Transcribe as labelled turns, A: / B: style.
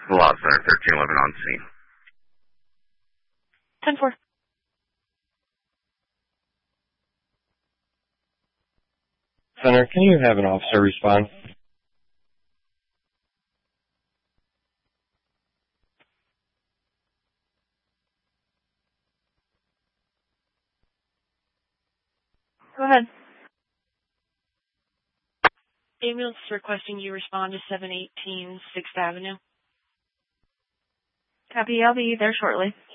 A: the Law Center, 1311 on scene.
B: 10-4.
C: Center, can you have an officer respond?
B: Go ahead. Ambulance requesting you respond to 718 6th Avenue. Copy, I'll be there shortly.